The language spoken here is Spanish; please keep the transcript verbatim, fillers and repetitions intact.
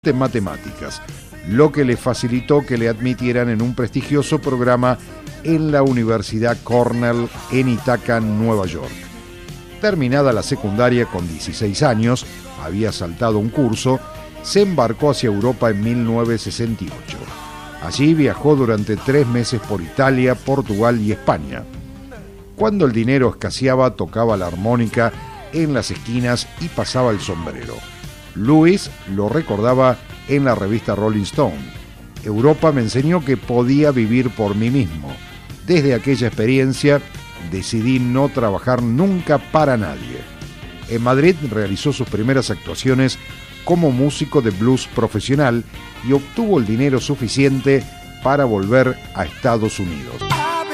de matemáticas, lo que le facilitó que le admitieran en un prestigioso programa en la Universidad Cornell en Ithaca, Nueva York. Terminada la secundaria con dieciséis años, había saltado un curso, se embarcó hacia Europa en mil novecientos sesenta y ocho. Allí viajó durante tres meses por Italia, Portugal y España. Cuando el dinero escaseaba, tocaba la armónica en las esquinas y pasaba el sombrero. Lewis lo recordaba en la revista Rolling Stone. Europa me enseñó que podía vivir por mí mismo. Desde aquella experiencia decidí no trabajar nunca para nadie. En Madrid realizó sus primeras actuaciones como músico de blues profesional y obtuvo el dinero suficiente para volver a Estados Unidos.